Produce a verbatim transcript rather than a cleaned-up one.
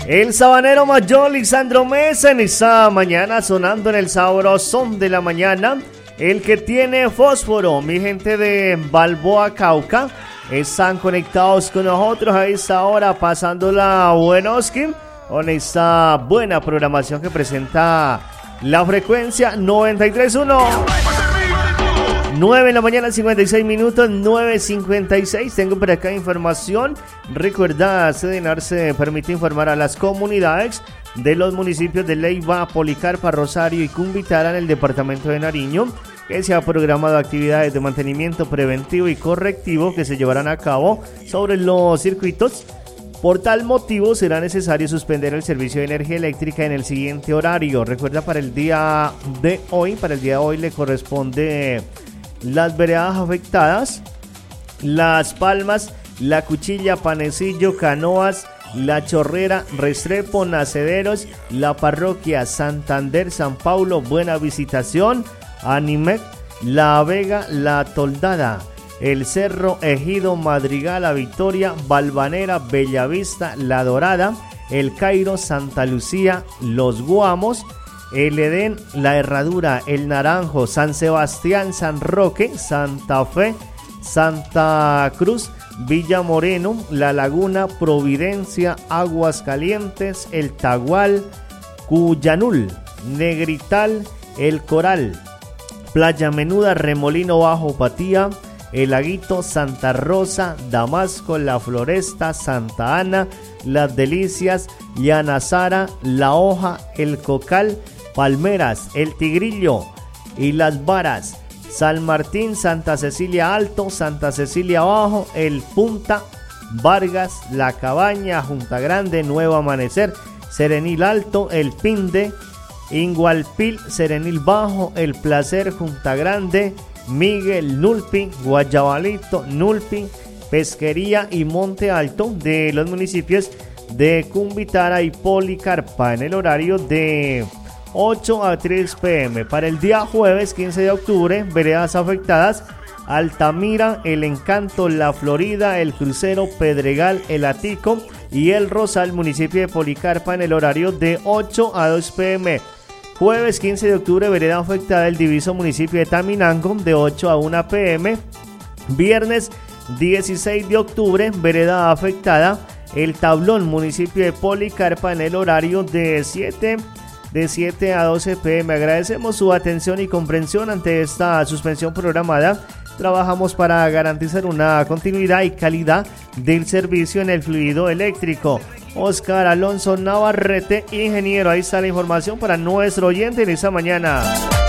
El sabanero mayor Lisandro Mesa en esta mañana sonando en el sabrosón de la mañana. El que tiene fósforo, mi gente de Balboa, Cauca, están conectados con nosotros a esta hora, pasándola buenoski, con esta buena programación que presenta la frecuencia noventa y tres punto uno. nueve en la mañana, cincuenta y seis minutos, nueve cincuenta y seis. Tengo por acá información. Recuerda, Sedenar se permite informar a las comunidades de los municipios de Leiva, Policarpa, Rosario y Cumbitará en el departamento de Nariño que se ha programado actividades de mantenimiento preventivo y correctivo que se llevarán a cabo sobre los circuitos. Por tal motivo será necesario suspender el servicio de energía eléctrica en el siguiente horario. Recuerda, para el día de hoy, para el día de hoy le corresponde las veredas afectadas: Las Palmas, La Cuchilla, Panecillo, Canoas, La Chorrera, Restrepo, Nacederos, la parroquia Santander, San Paulo, Buena Visitación, Animec, La Vega, La Toldada, El Cerro, Ejido, Madrigal, La Victoria, Valvanera, Bellavista, La Dorada, El Cairo, Santa Lucía, Los Guamos, El Edén, La Herradura, El Naranjo, San Sebastián, San Roque, Santa Fe, Santa Cruz, Villa Moreno, La Laguna, Providencia, Aguas Calientes, El Tagual, Cuyanul, Negrital, El Coral, Playa Menuda, Remolino Bajo, Patía, El Laguito, Santa Rosa, Damasco, La Floresta, Santa Ana, Las Delicias, Llanazara, La Hoja, El Cocal, Palmeras, El Tigrillo y Las Varas, San Martín, Santa Cecilia Alto, Santa Cecilia Bajo, El Punta, Vargas, La Cabaña, Junta Grande, Nuevo Amanecer, Serenil Alto, El Pinde, Ingualpil, Serenil Bajo, El Placer, Junta Grande, Miguel, Nulpi, Guayabalito, Nulpi, Pesquería y Monte Alto, de los municipios de Cumbitará y Policarpa, en el horario de ocho a tres pm. Para el día jueves quince de octubre, veredas afectadas: Altamira, El Encanto, La Florida, El Crucero, Pedregal, El Atico y El Rosal, municipio de Policarpa, en el horario de ocho a dos pm. Jueves quince de octubre, vereda afectada: El Diviso, municipio de Taminango, de ocho a una pm. Viernes dieciséis de octubre, vereda afectada: El Tablón, municipio de Policarpa, en el horario de siete de siete a doce pm. Agradecemos su atención y comprensión ante esta suspensión programada. Trabajamos para garantizar una continuidad y calidad del servicio en el fluido eléctrico. Oscar Alonso Navarrete, ingeniero. Ahí está la información para nuestro oyente en esta mañana.